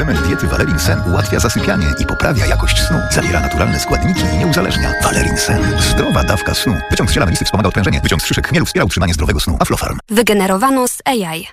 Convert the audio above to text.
Suplement diety Valerin Sen ułatwia zasypianie i poprawia jakość snu. Zawiera naturalne składniki i nie uzależnia. Valerin Sen. Zdrowa dawka snu. Wyciąg z ziela melisy wspomaga odprężenie. Wyciąg z szyszek chmielu wspiera utrzymanie zdrowego snu. Aflofarm. Wygenerowano z AI.